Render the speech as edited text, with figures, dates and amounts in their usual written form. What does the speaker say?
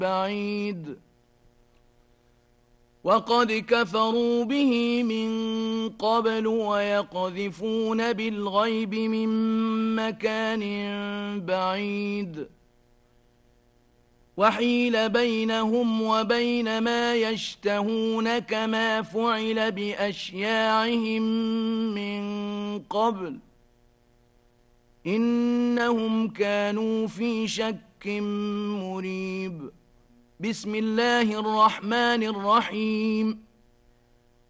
بعيد وقد كفروا به من قبل ويقذفون بالغيب من مكان بعيد وحيل بينهم وبين ما يشتهون كما فعل بأشياعهم من قبل إنهم كانوا في شك مريب بسم الله الرحمن الرحيم